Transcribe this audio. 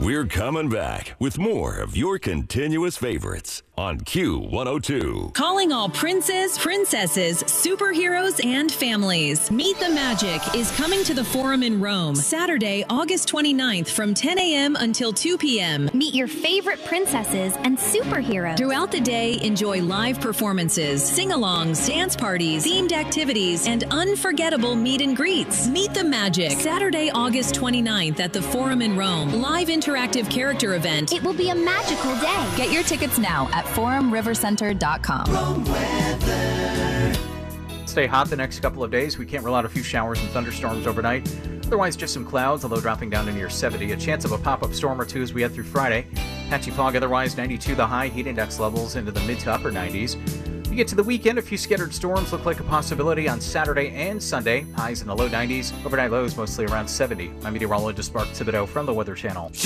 We're coming back with more of your continuous favorites on Q102. Calling all princes, princesses, superheroes, and families. Meet the Magic is coming to the Forum in Rome Saturday, August 29th from 10 a.m. until 2 p.m. Meet your favorite princesses and superheroes. Throughout the day, enjoy live performances, sing-alongs, dance parties, themed activities, and unforgettable meet and greets. Meet the Magic Saturday, August 29th at the Forum in Rome. Live interactive character event. It will be a magical day. Get your tickets now at forumrivercenter.com. Stay hot the next couple of days. We can't rule out a few showers and thunderstorms overnight. Otherwise, just some clouds, although dropping down to near 70. A chance of a pop-up storm or two as we head through Friday. Patchy fog otherwise, 92 the high. Heat index levels into the mid to upper 90s. We get to the weekend, a few scattered storms look like a possibility on Saturday and Sunday. Highs in the low 90s. Overnight lows mostly around 70. I'm meteorologist Mark Thibodeau from the Weather Channel.